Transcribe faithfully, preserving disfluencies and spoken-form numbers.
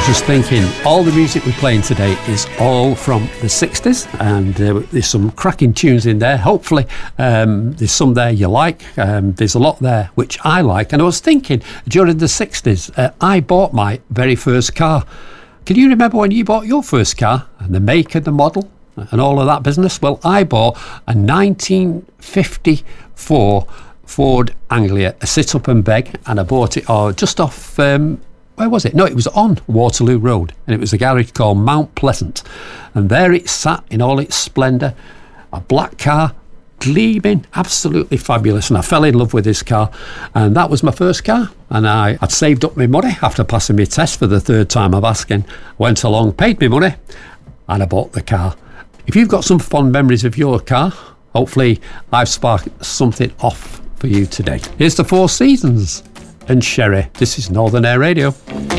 was just thinking, all the music we're playing today is all from the sixties, and uh, there's some cracking tunes in there. Hopefully um, there's some there you like. Um, there's a lot there which I like, and I was thinking during the sixties uh, I bought my very first car. Can you remember when you bought your first car and the make and the model and all of that business? Well, I bought a nineteen fifty-four Ford Anglia, a sit-up and beg, and I bought it oh, just off, um, where was it? No, it was on Waterloo Road, and it was a garage called Mount Pleasant, and there it sat in all its splendour, a black car, gleaming, absolutely fabulous, and I fell in love with this car, and that was my first car, and I had saved up my money after passing my test for the third time of asking, went along, paid my money, and I bought the car. If you've got some fond memories of your car, hopefully I've sparked something off for you today. Here's the Four Seasons and Sherry. This is Northern Air Radio.